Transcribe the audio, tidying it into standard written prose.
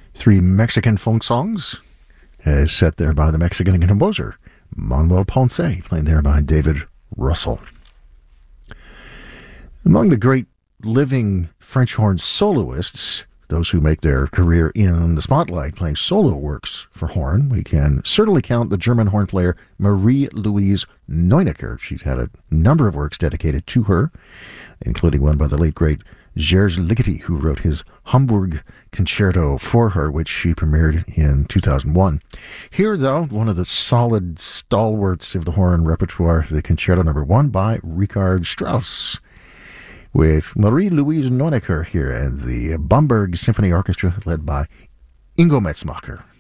Three Mexican folk songs, set there by the Mexican composer Manuel Ponce, played there by David Russell. Among the great living French horn soloists, those who make their career in the spotlight playing solo works for horn, we can certainly count the German horn player Marie-Louise Neunecker. She's had a number of works dedicated to her, including one by the late, great Gers Ligeti, who wrote his Hamburg Concerto for her, which she premiered in 2001. Here, though, one of the solid stalwarts of the horn repertoire, the Concerto No. 1 by Richard Strauss, with Marie-Louise Neunecker here and the Bamberg Symphony Orchestra led by Ingo Metzmacher.